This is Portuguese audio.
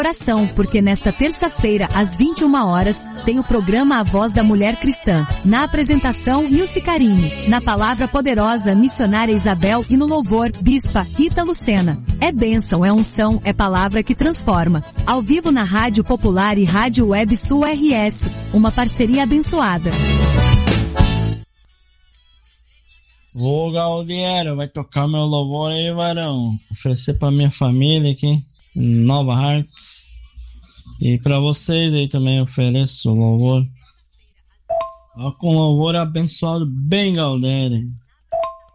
Oração, porque nesta terça-feira, às 21 horas, tem o programa A Voz da Mulher Cristã. Na apresentação, Ilse Carine. Na palavra poderosa, missionária Isabel e no louvor, Bispa Rita Lucena. É bênção, é unção, é palavra que transforma. Ao vivo na Rádio Popular e Rádio Web Sul RS. Uma parceria abençoada. Ô Galdeiro, vai tocar meu louvor aí, varão. Oferecer pra minha família aqui. Nova Hearts. E pra vocês aí também ofereço o louvor. Ó, com louvor abençoado bem, Galdério.